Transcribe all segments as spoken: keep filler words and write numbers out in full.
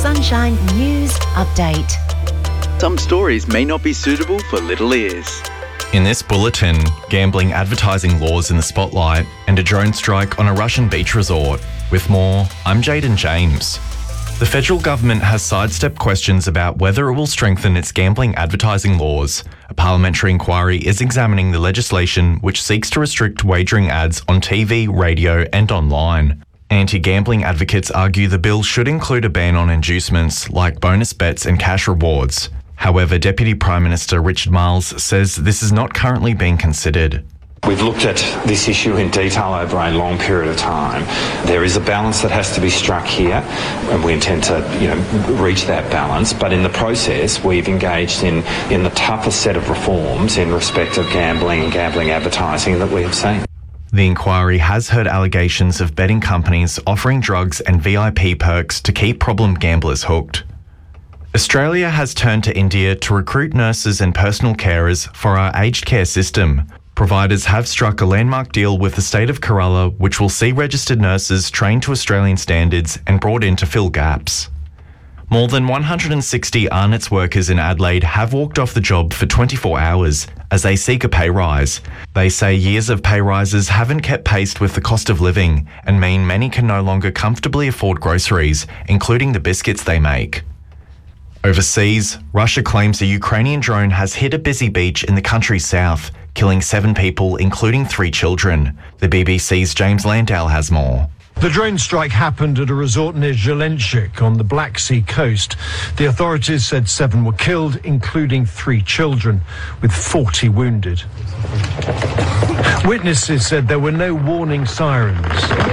Sunshine News Update. Some stories may not be suitable for little ears. In this bulletin, gambling advertising laws in the spotlight and a drone strike on a Russian beach resort. With more, I'm Jaden James. The federal government has sidestepped questions about whether it will strengthen its gambling advertising laws. A parliamentary inquiry is examining the legislation which seeks to restrict wagering ads on T V, radio and online. Anti-gambling advocates argue the bill should include a ban on inducements like bonus bets and cash rewards. However, Deputy Prime Minister Richard Marles says this is not currently being considered. We've looked at this issue in detail over a long period of time. There is a balance that has to be struck here, and we intend to, you know, reach that balance. But in the process, we've engaged in, in the toughest set of reforms in respect of gambling and gambling advertising that we have seen. The inquiry has heard allegations of betting companies offering drugs and V I P perks to keep problem gamblers hooked. Australia has turned to India to recruit nurses and personal carers for our aged care system. Providers have struck a landmark deal with the state of Kerala, which will see registered nurses trained to Australian standards and brought in to fill gaps. More than one hundred sixty Arnott's workers in Adelaide have walked off the job for twenty-four hours as they seek a pay rise. They say years of pay rises haven't kept pace with the cost of living and mean many can no longer comfortably afford groceries, including the biscuits they make. Overseas, Russia claims a Ukrainian drone has hit a busy beach in the country's south, killing seven people, including three children. The B B C's James Landau has more. The drone strike happened at a resort near Zelenchik on the Black Sea coast. The authorities said seven were killed, including three children, with forty wounded. Witnesses said there were no warning sirens.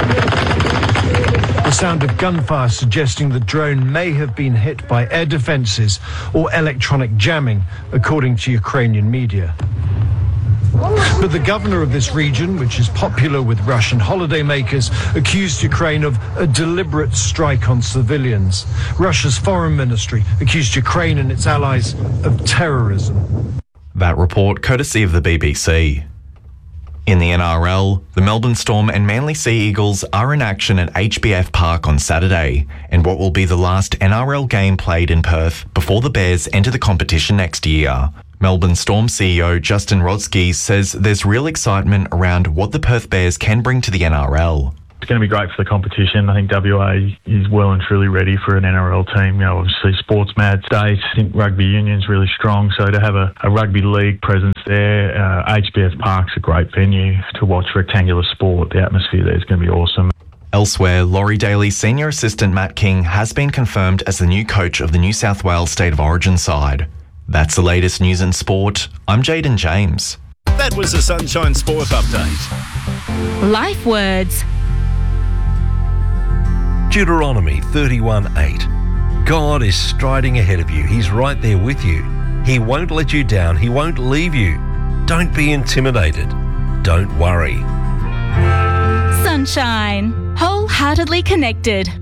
The sound of gunfire suggesting the drone may have been hit by air defences or electronic jamming, according to Ukrainian media. But the governor of this region, which is popular with Russian holidaymakers, accused Ukraine of a deliberate strike on civilians. Russia's foreign ministry accused Ukraine and its allies of terrorism. That report courtesy of the B B C. In the N R L, the Melbourne Storm and Manly Sea Eagles are in action at H B F Park on Saturday, in what will be the last N R L game played in Perth before the Bears enter the competition next year. Melbourne Storm C E O Justin Rodsky says there's real excitement around what the Perth Bears can bring to the N R L. It's going to be great for the competition. I think W A is well and truly ready for an N R L team. You know, obviously sports mad state. I think rugby union's really strong, so to have a, a rugby league presence there, uh, H B F Park's a great venue to watch rectangular sport. The atmosphere there is going to be awesome. Elsewhere, Laurie Daly Senior Assistant Matt King has been confirmed as the new coach of the New South Wales State of Origin side. That's the latest news in sport. I'm Jaden James. That was the Sunshine Sport Update. Life words. Deuteronomy thirty-one eight. God is striding ahead of you. He's right there with you. He won't let you down. He won't leave you. Don't be intimidated. Don't worry. Sunshine. Wholeheartedly connected.